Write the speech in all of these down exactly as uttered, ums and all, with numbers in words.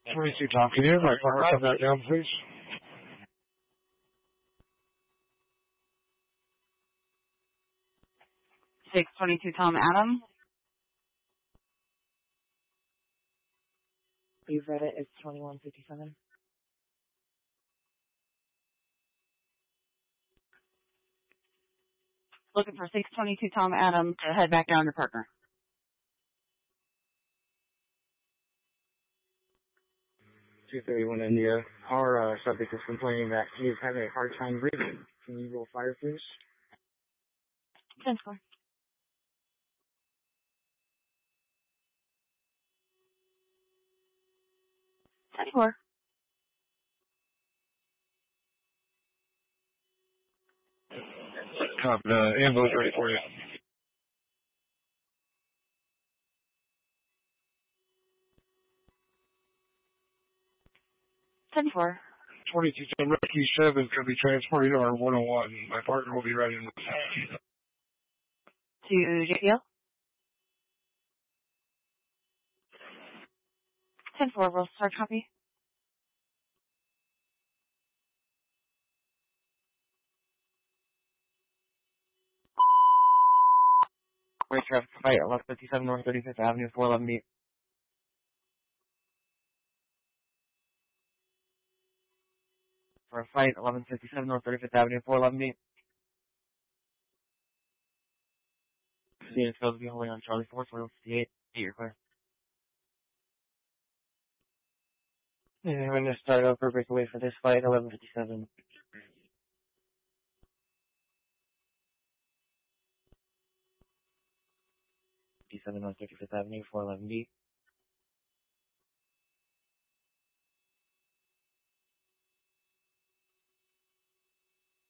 twenty-two Tom, can you have my car come back down, please? six twenty-two Tom Adam. You've read it. It's twenty-one fifty-seven. Looking for six twenty-two Tom Adam to head back down to Parker. two thirty-one India. Our uh, subject is complaining that he's having a hard time breathing. Can you roll fire, please? ten four. ten four. Tom, the ambulance ready for you. ten four. twenty-two Tom Rescue seven is going to be transported to our one oh one. My partner will be ready in the To J P L. ten four, we'll start copy. Wait, traffic fight, eleven fifty-seven North thirty-fifth Avenue, four eleven B. For a fight, eleven fifty-seven North thirty-fifth Avenue, four eleven B. Unit supposed to be holding on Charlie four, four fifty-eight. Eight, you're clear. Yeah, I'm going to start over breakaway for this fight, eleven fifty-seven. fifty-seven North thirty-fifth Avenue, four eleven B.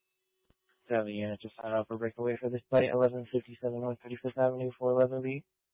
Seven units just start over breakaway for this fight, eleven fifty-seven North thirty-fifth Avenue, four eleven B.